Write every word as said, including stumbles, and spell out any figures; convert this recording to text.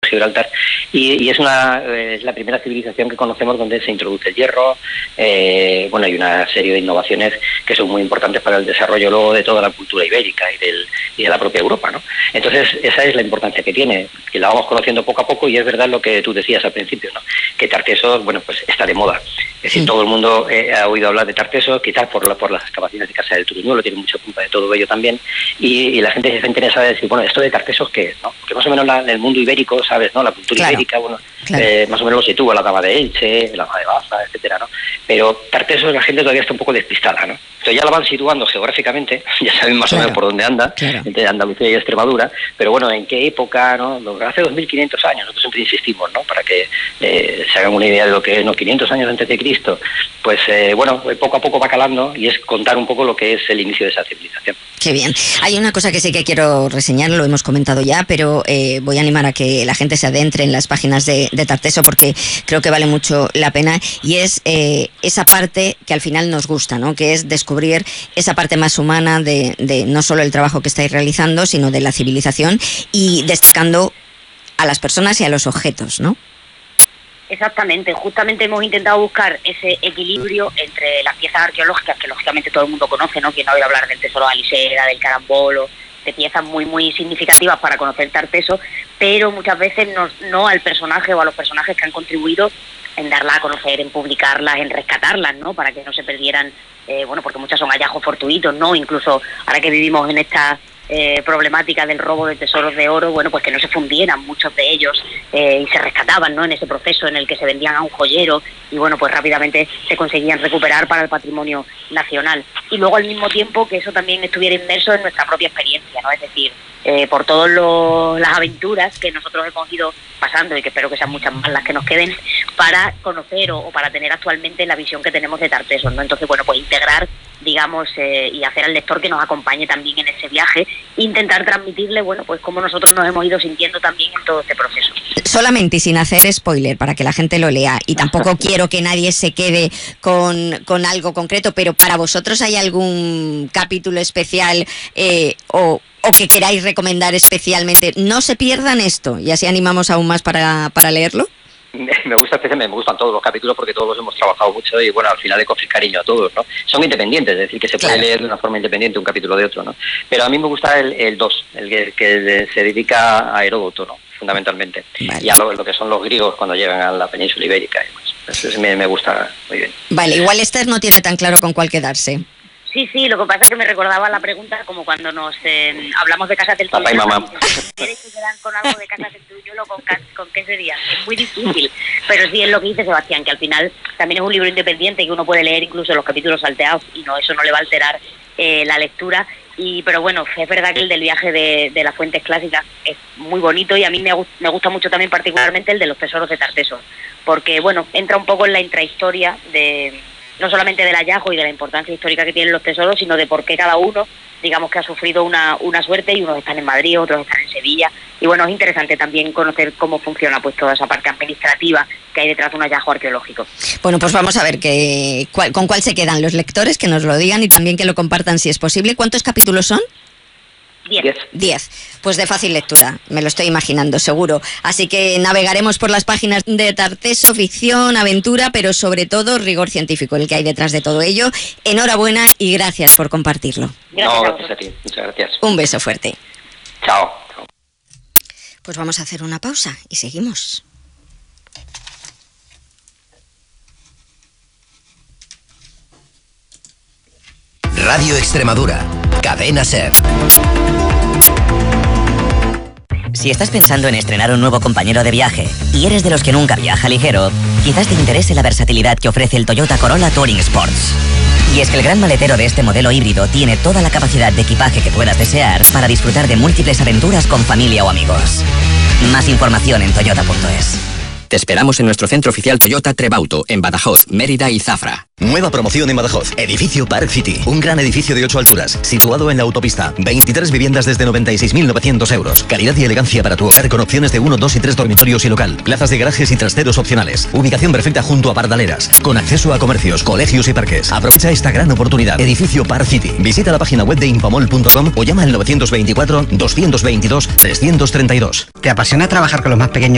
Gibraltar, y, y es una eh, es la primera civilización que conocemos donde se introduce el hierro. Eh, bueno, hay una serie de innovaciones que son muy importantes para el desarrollo luego de toda la cultura ibérica y, del, y de la propia Europa, ¿no? Entonces, esa es la importancia que tiene, que la vamos conociendo poco a poco, y es verdad lo que tú decías al principio, ¿no? Que Tartesos, bueno, pues está de moda. Es decir, sí. todo el mundo eh, ha oído hablar de Tartesos, quizás por, la, por las excavaciones de Casa del Turuñuelo, tiene mucha culpa de todo ello también, y, y la gente está interesada en decir, bueno, ¿esto de Tartesos qué es, no? Porque más o menos la, en el mundo ibérico, ¿sabes, no? La cultura claro. ibérica, bueno, claro. eh, más o menos lo sitúa la Dama de Elche, la Dama de Baza, etcétera, ¿no? Pero Tartesos la gente todavía está un poco despistada, ¿no? Entonces ya la van situando geográficamente, ya saben más claro. o menos por dónde anda, claro. entre Andalucía y Extremadura, pero bueno, ¿en qué época, no? Hace dos mil quinientos años, nosotros siempre insistimos, ¿no? Para que eh, se hagan una idea de lo que es, ¿no? quinientos años antes de Cristo, pues eh, bueno, poco a poco va calando, y es contar un poco lo que es el inicio de esa civilización. Qué bien. Hay una cosa que sí que quiero reseñar, lo hemos comentado ya, pero eh, voy a animar a que la gente se adentre en las páginas de, de Tarteso, porque creo que vale mucho la pena, y es eh, esa parte que al final nos gusta, ¿no? Que es descubrir esa parte más humana de, de no solo el trabajo que estáis realizando, sino de la civilización, y destacando a las personas y a los objetos, ¿no? Exactamente, justamente hemos intentado buscar ese equilibrio entre las piezas arqueológicas, que lógicamente todo el mundo conoce, ¿no? Quien no ha oído hablar del tesoro de Alisera, del carambolo, de piezas muy muy significativas para conocer Tarteso, pero muchas veces no, no al personaje o a los personajes que han contribuido en darlas a conocer, en publicarlas, en rescatarlas, ¿no? Para que no se perdieran, eh, bueno, porque muchas son hallazgos fortuitos, ¿no? Incluso ahora que vivimos en esta eh, problemática del robo de tesoros de oro, bueno, pues que no se fundieran muchos de ellos eh, y se rescataban, ¿no? En ese proceso en el que se vendían a un joyero y, bueno, pues rápidamente se conseguían recuperar para el patrimonio nacional. Y luego al mismo tiempo que eso también estuviera inmerso en nuestra propia experiencia, ¿no? Es decir, eh, por todas las aventuras que nosotros hemos ido pasando, y que espero que sean muchas más las que nos queden, para conocer o, o para tener actualmente la visión que tenemos de Tartesos, ¿no? Entonces, bueno, pues integrar, digamos, eh, y hacer al lector que nos acompañe también en ese viaje, intentar transmitirle, bueno, pues cómo nosotros nos hemos ido sintiendo también en todo este proceso. Solamente y sin hacer spoiler, para que la gente lo lea, y tampoco quiero que nadie se quede con, con algo concreto, pero para vosotros ¿hay algún capítulo especial eh, o... o que queráis recomendar especialmente? No se pierdan esto, y así animamos aún más para, para leerlo. Me gusta especialmente, me gustan todos los capítulos porque todos los hemos trabajado mucho, y bueno, al final le coges cariño a todos, ¿no? Son independientes, es decir, que se puede claro. leer de una forma independiente un capítulo de otro, ¿no? Pero a mí me gusta el dos, el, el, que, el que se dedica a Heródoto, ¿no? Fundamentalmente, vale. y a lo, lo que son los griegos cuando llegan a la península ibérica, y pues, eso me, me gusta muy bien. Vale, igual Esther no tiene tan claro con cuál quedarse. Sí, sí, lo que pasa es que me recordaba la pregunta como cuando nos eh, hablamos de Casa del Turuñuelo. Papá y mamá. ¿Quieres que quedan con algo de Casa del Turuñuelo? ¿Con, ¿Con qué sería? Es muy difícil, pero sí es lo que dice Sebastián, que al final también es un libro independiente que uno puede leer incluso los capítulos salteados, y no, eso no le va a alterar eh, la lectura. Y pero bueno, es verdad que el del viaje de, de las fuentes clásicas es muy bonito, y a mí me, me gusta mucho también particularmente el de los tesoros de Tarteso, porque bueno, entra un poco en la intrahistoria de... no solamente del hallazgo y de la importancia histórica que tienen los tesoros, sino de por qué cada uno, digamos, que ha sufrido una, una suerte, y unos están en Madrid, otros están en Sevilla. Y bueno, es interesante también conocer cómo funciona pues toda esa parte administrativa que hay detrás de un hallazgo arqueológico. Bueno, pues vamos a ver que, cuál, con cuál se quedan los lectores, que nos lo digan y también que lo compartan si es posible. ¿Cuántos capítulos son? Diez. Diez. Pues de fácil lectura, me lo estoy imaginando, seguro. Así que navegaremos por las páginas de Tarteso, ficción, aventura, pero sobre todo rigor científico, el que hay detrás de todo ello. Enhorabuena y gracias por compartirlo. Gracias, no, gracias a ti. Muchas gracias. Un beso fuerte. Chao. Pues vamos a hacer una pausa y seguimos. Radio Extremadura, Cadena SER. Si estás pensando en estrenar un nuevo compañero de viaje y eres de los que nunca viaja ligero, quizás te interese la versatilidad que ofrece el Toyota Corolla Touring Sports. Y es que el gran maletero de este modelo híbrido tiene toda la capacidad de equipaje que puedas desear para disfrutar de múltiples aventuras con familia o amigos. Más información en toyota punto es. Te esperamos en nuestro centro oficial Toyota Trebauto, en Badajoz, Mérida y Zafra. Nueva promoción en Badajoz. Edificio Park City. Un gran edificio de ocho alturas, situado en la autopista. veintitrés viviendas desde noventa y seis mil novecientos euros. Calidad y elegancia para tu hogar con opciones de uno, dos y tres dormitorios y local. Plazas de garajes y trasteros opcionales. Ubicación perfecta junto a Pardaleras. Con acceso a comercios, colegios y parques. Aprovecha esta gran oportunidad. Edificio Park City. Visita la página web de infomol punto com o llama al novecientos veinticuatro, doscientos veintidós, trescientos treinta y dos. ¿Te apasiona trabajar con los más pequeños